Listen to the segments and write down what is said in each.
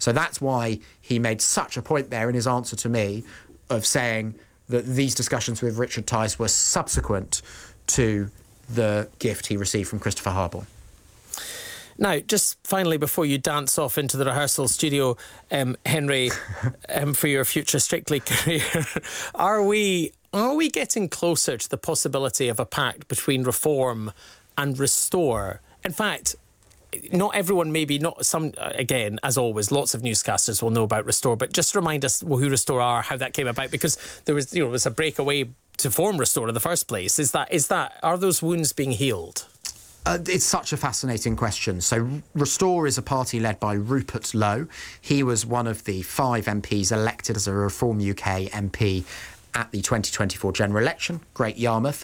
So that's why he made such a point there in his answer to me of saying that these discussions with Richard Tice were subsequent to the gift he received from Christopher Harble. Now, just finally, before you dance off into the rehearsal studio, Henry, for your future Strictly career, are we getting closer to the possibility of a pact between Reform and Restore? In fact, not everyone, maybe not some, again, as always, lots of newscasters will know about Restore, but just remind us who Restore are, how that came about, because there was a breakaway to form Restore in the first place. Are those wounds being healed? It's such a fascinating question. So Restore is a party led by Rupert Lowe. He was one of the 5 MPs elected as a Reform UK MP at the 2024 general election. Great Yarmouth.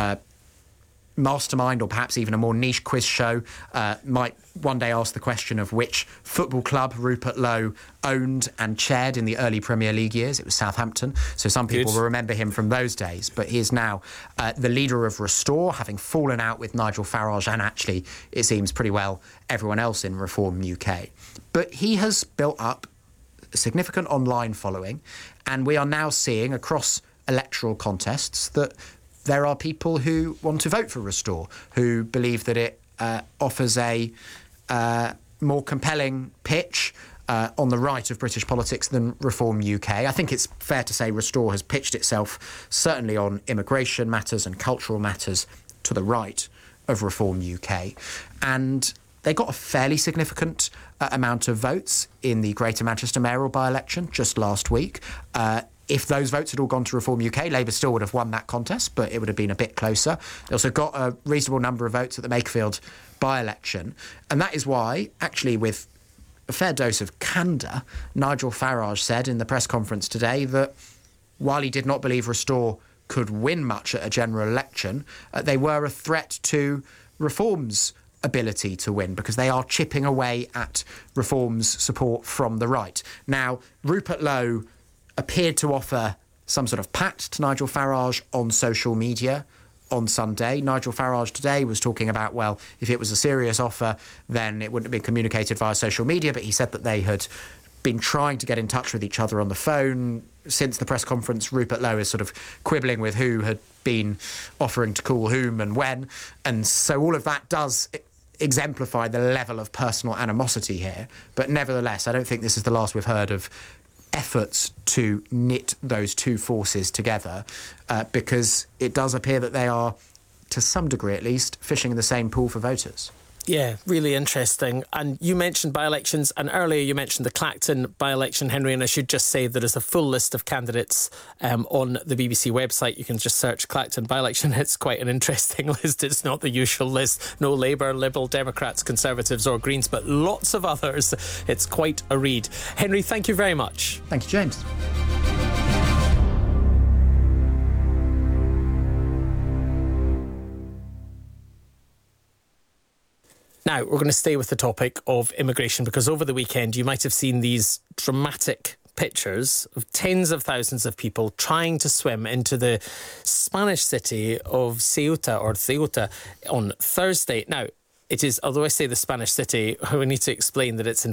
Mastermind, or perhaps even a more niche quiz show, might one day ask the question of which football club Rupert Lowe owned and chaired in the early Premier League years. It was Southampton, so some people will remember him from those days. But he is now the leader of Restore, having fallen out with Nigel Farage and actually, it seems, pretty well everyone else in Reform UK. But he has built up a significant online following, and we are now seeing across electoral contests that there are people who want to vote for Restore, who believe that it offers a more compelling pitch on the right of British politics than Reform UK. I think it's fair to say Restore has pitched itself, certainly on immigration matters and cultural matters, to the right of Reform UK. And they got a fairly significant amount of votes in the Greater Manchester mayoral by-election just last week. If those votes had all gone to Reform UK, Labour still would have won that contest, but it would have been a bit closer. They also got a reasonable number of votes at the Makerfield by-election. And that is why, actually, with a fair dose of candour, Nigel Farage said in the press conference today that while he did not believe Restore could win much at a general election, they were a threat to Reform's ability to win because they are chipping away at Reform's support from the right. Now, Rupert Lowe appeared to offer some sort of pact to Nigel Farage on social media on Sunday. Nigel Farage today was talking about, well, if it was a serious offer, then it wouldn't have been communicated via social media, but he said that they had been trying to get in touch with each other on the phone. Since the press conference, Rupert Lowe is sort of quibbling with who had been offering to call whom and when, and so all of that does exemplify the level of personal animosity here. But nevertheless, I don't think this is the last we've heard of efforts to knit those two forces together, because it does appear that they are, to some degree at least, fishing in the same pool for voters. Yeah, really interesting. And you mentioned by-elections, and earlier you mentioned the Clacton by-election, Henry, and I should just say there is a full list of candidates on the BBC website. You can just search Clacton by-election. It's quite an interesting list. It's not the usual list. No Labour, Liberal, Democrats, Conservatives or Greens, but lots of others. It's quite a read. Henry, thank you very much. Thank you, James. Now, we're going to stay with the topic of immigration because over the weekend you might have seen these dramatic pictures of tens of thousands of people trying to swim into the Spanish city of Ceuta on Thursday. Now, it is, although I say the Spanish city, we need to explain that it's in